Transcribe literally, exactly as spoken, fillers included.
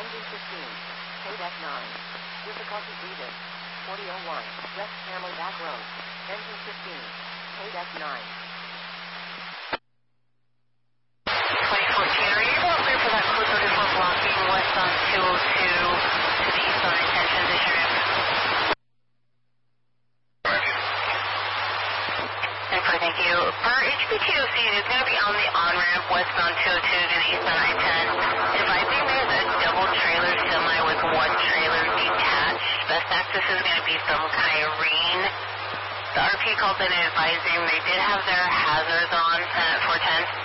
Engine fifteen. Kodak nine. Difficulty breathing. forty oh one. West Hamlin Back Road. Engine fifteen. Kodak nine. twenty fourteen, are you able to clear for that code thirty-four blocking west on two oh two to the east on ten transition ramp? Thank you. For H P T O C, it's going to be on the on-ramp westbound two oh two to the east on I ten. Advising there's a double trailer semi with one trailer detached. Best access is going to be from Kyrene. The R P called in advising they did have their hazards on at four ten.